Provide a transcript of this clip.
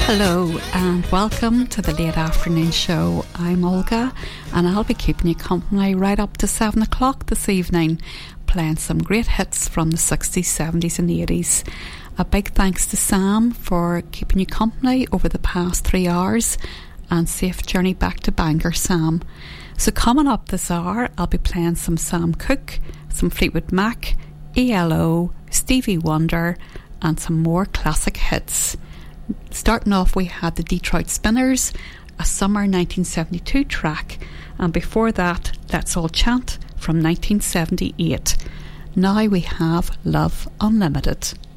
Hello and welcome to the late afternoon show. I'm Olga and I'll be keeping you company right up to 7 o'clock this evening, playing some great hits from the 60s, 70s and 80s. A big thanks to Sam for keeping you company over the past 3 hours, and safe journey back to Bangor, Sam. So coming up this hour, I'll be playing some Sam Cooke, some Fleetwood Mac, ELO, Stevie Wonder and some more classic hits. Starting off, we had the Detroit Spinners, a summer 1972 track, and before that, Let's All Chant from 1978. Now we have Love Unlimited.